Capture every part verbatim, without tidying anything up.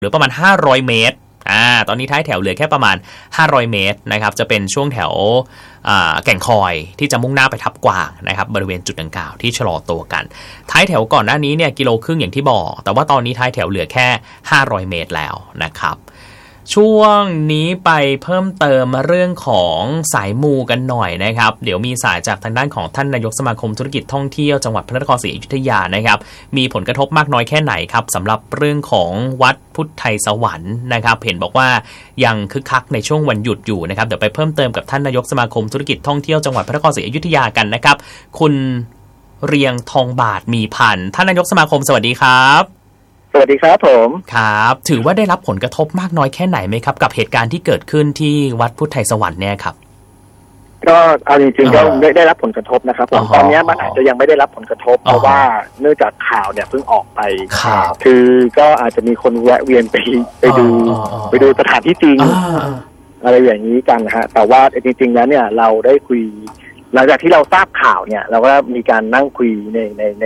หรือประมาณห้าร้อยเมตรอ่าตอนนี้ท้ายแถวเหลือแค่ประมาณห้าร้อยเมตรนะครับจะเป็นช่วงแถวอ่าแก่งคอยที่จะมุ่งหน้าไปทับกวางนะครับบริเวณจุดดังกล่าวที่ชะลอตัวกันท้ายแถวก่อนหน้านี้เนี่ยกิโลครึ่งอย่างที่บอกแต่ว่าตอนนี้ท้ายแถวเหลือแค่ห้าร้อยเมตรแล้วนะครับช่วงนี้ไปเพิ่มเติมเรื่องของสายมูกันหน่อยนะครับเดี๋ยวมีสายจากทางด้านของท่านนายกสมาคมธุรกิจท่องเที่ยวจังหวัดพระนครศรีอยุธยานะครับมีผลกระทบมากน้อยแค่ไหนครับสำหรับเรื่องของวัดพุทธไทยสวรรค์นะครับเห็นบอกว่ายังคึกคักในช่วงวันหยุดอยู่นะครับเดี๋ยวไปเพิ่มเติมกับท่านนายกสมาคมธุรกิจท่องเที่ยวจังหวัดพระนครศรีอยุธยากันนะครับคุณเรียงทองบาทมีพันธ์ท่านนายกสมาคมสวัสดีครับสวัสดีครับผมครับถือว่าได้รับผลกระทบมากน้อยแค่ไหนไหมครับกับเหตุการณ์ที่เกิดขึ้นที่วัดพุทธไทยสวรรค์เนี่ยครับก็เอาจริงๆก็ได้ได้รับผลกระทบนะครับผมตอนนี้มันอาจจะยังไม่ได้รับผลกระทบเพราะว่าเนื่องจากข่าวเนี่ยเพิ่งออกไปคือก็อาจจะมีคนแวะเวียนไปไปดูไปดูสถานที่จริงอะไรอย่างนี้กันนะฮะแต่ว่าจริงๆแล้วเนี่ยเราได้คุยหลังจากที่เราทราบข่าวเนี่ยเราก็มีการนั่งคุยในในใน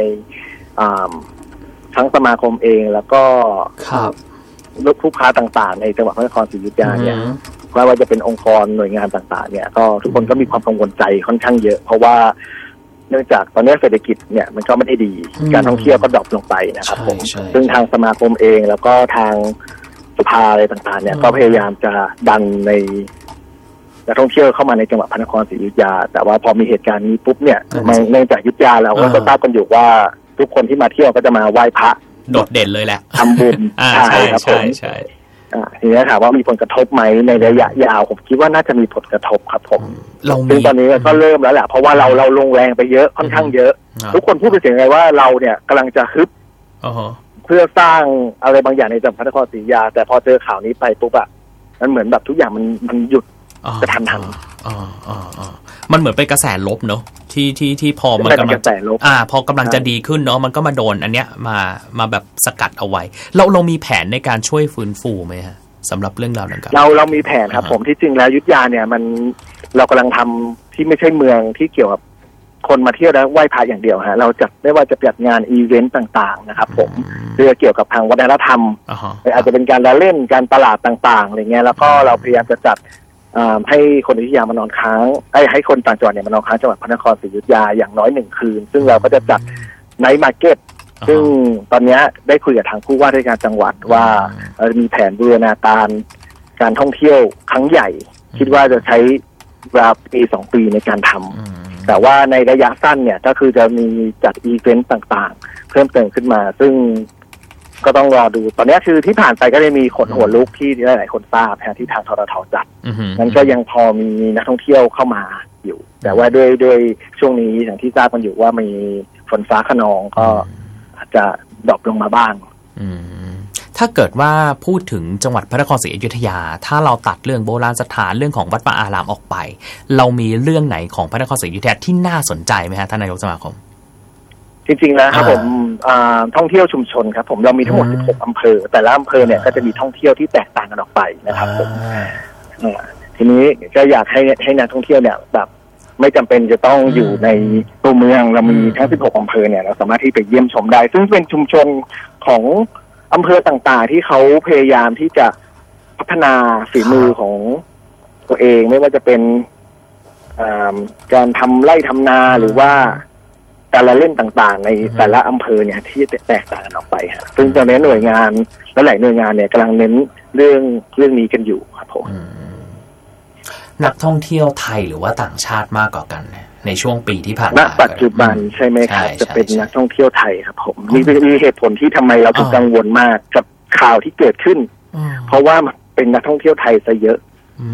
ทั้งสมาคมเองแล้วก็ลูกค้าต่างๆในจังหวัดพระนครศรีอยุธยาเนี่ยไม่ว่าจะเป็นองค์กรหน่วยงานต่างๆเนี่ยก็ทุกคนก็มีความกังวลใจค่อนข้างเยอะเพราะว่าเนื่องจากตอนนี้เศรษฐกิจเนี่ยมันก็ไม่ได้ดีการท่องเที่ยวก็ดรอปลงไปนะครับผมซึ่งทางสมาคมเองแล้วก็ทางสภาอะไรต่างๆเนี่ยก็พยายามจะดันในนักท่องเที่ยวเข้ามาในจังหวัดพระนครศรีอยุธยาแต่ว่าพอมีเหตุการณ์นี้ปุ๊บเนี่ยเนื่องจากอยุธยาเราก็ทราบกันอยู่ว่าทุกคนที่มาเที่ยวก็จะมาไหว้พระโดดเด่นเลยแหละทำบุญใช่ครับผมใช่ทีนี้ถามว่ามีผลกระทบไหมในระยะยาวผมคิดว่าน่าจะมีผลกระทบครับผมซึ่งตอนนี้ก็เริ่มแล้วแหละเพราะว่าเราเราลงแรงไปเยอะค่อนข้างเยอะทุกคนพูดเป็นเสียงไงว่าเราเนี่ยกำลังจะฮึบเพื่อสร้างอะไรบางอย่างในจังหวัดพระนครศรีอยุธยาแต่พอเจอข่าวนี้ไปปุ๊บอะมันเหมือนแบบทุกอย่างมันมันหยุดกระทันหันมันเหมือนเป็นกระแสลบเนอะที่ที่ที่พอมันกำลังอ่าพอกำลังจะดีขึ้นเนาะมันก็มาโดนอันเนี้ยมามาแบบสกัดเอาไว้เราเรามีแผนในการช่วยฟื้นฟูไหมฮะสำหรับเรื่องราวดังกล่าวเราเรามีแผนครับผมที่จริงแล้วอยุธยาเนี่ยมันเรากำลังทำที่ไม่ใช่เมืองที่เกี่ยวกับคนมาเที่ยวแล้วไหว้พระอย่างเดียวฮะเราจัดไม่ว่าจะจัดงานอีเวนต์ต่างๆนะครับผมเรื่องเกี่ยวกับทางวัฒนธรรมอาจจะเป็นการละเล่นการตลาดต่างๆอะไรเงี้ยแล้วก็เราพยายามจะจัดให้คนอยุธยามานอนค้างให้คนต่างจังหวัดเนี่ยมานอนค้างจังหวัดพระนครศรีอยุธยาอย่างน้อยหนึ่งคืนซึ่งเราก็จะจัดไนท์มาร์เก็ตซึ่งตอนนี้ได้คุยกับทางผู้ว่าราชการจังหวัดว่ามีแผนบูรณาการการท่องเที่ยวครั้งใหญ่คิดว่าจะใช้เวลาปีสองปีในการทำแต่ว่าในระยะสั้นเนี่ยก็คือจะมีจัดอีเวนต์ต่างๆเพิ่มเติมขึ้นมาซึ่งก็ต้องรอดูตอนนี้คือที่ผ่านไปก็ได้มีขนหัวลุกที่หลายๆคนทราบนะที่ทางทรทจัดนั้นก็ยังพอมีนักท่องเที่ยวเข้ามาอยู่แต่ว่าด้วยด้วยช่วงนี้อย่างที่ทราบกันอยู่ว่ามีฝนฟ้าคะนองก็อาจจะดรอปลงมาบ้างถ้าเกิดว่าพูดถึงจังหวัดพระนครศรีอยุธยาถ้าเราตัดเรื่องโบราณสถานเรื่องของวัดป่าอารามออกไปเรามีเรื่องไหนของพระนครศรีอยุธยาที่น่าสนใจไหมฮะท่านนายกสมาคมจริงๆแล้วครับผมท่องเที่ยวชุมชนครับผมเรามีทั้งหมดสิบหกอำเภอแต่ละอำเภอเนี่ยก็จะมีท่องเที่ยวที่แตกต่างกันออกไปนะครับผมทีนี้ก็อยากให้ให้นักท่องเที่ยวเนี่ยแบบไม่จำเป็นจะต้องอยู่ในตัวเมืองเรามีทั้งสิบหกอำเภอเนี่ยเราสามารถที่ไปเยี่ยมชมได้ซึ่งเป็นชุมชนของอำเภอต่างๆที่เขาพยายามที่จะพัฒนาฝีมือของตัวเองไม่ว่าจะเป็นการทำไร่ทำนาหรือว่าการละเล่นต่างๆในแต่ละอำเภอเนี่ยที่แตกต่างกันออกไปฮะซึ่งตอนนี้หน่วยงานและหลายหน่วยงานเนี่ยกำลังเน้นเรื่องเรื่องนี้กันอยู่ครับผมนักท่องเที่ยวไทยหรือว่าต่างชาติมากกว่ากันในช่วงปีที่ผ่านมาณปัจจุบันใช่ไหมครับจะเป็นนักท่องเที่ยวไทยครับผมมีมีเหตุผลที่ทำไมเราถึงกังวลมากกับข่าวที่เกิดขึ้นเพราะว่าเป็นนักท่องเที่ยวไทยซะเยอะ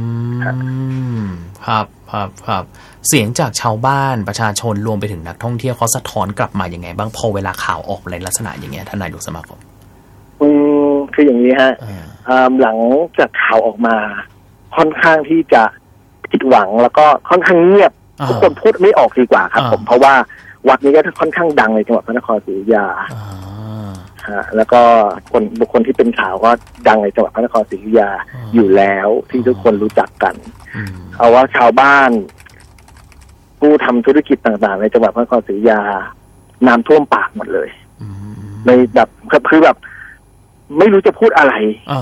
ครับครับครับเสียงจากชาวบ้านประชาชนรวมไปถึงนักท่องเที่ยวเขาสะท้อนกลับมาอย่างไงบ้างพอเวลาข่าวออกในลักษณะอย่างเงี้ยท่านนายกสมาคมอืมคืออย่างนี้ฮะหลังจากข่าวออกมาค่อนข้างที่จะผิดหวังแล้วก็ค่อนข้างเงียบทุกคนพูดไม่ออกดีกว่าครับผมเพราะว่าวัดนี้ก็ค่อนข้างดังในจังหวัดพระนครศรีอยุธยาฮะแล้วก็คนบุคคลที่เป็นข่าวก็ดังในจังหวัดพระนครศรีอยุธยาอยู่แล้วที่ทุกคนรู้จักกันเอาว่าชาวบ้านผู้ทำธุรกิจต่างๆในจังหวัดพระนครศรีอยุธยาน้ำท่วมปากหมดเลยในแบบคือแบบไม่รู้จะพูดอะไร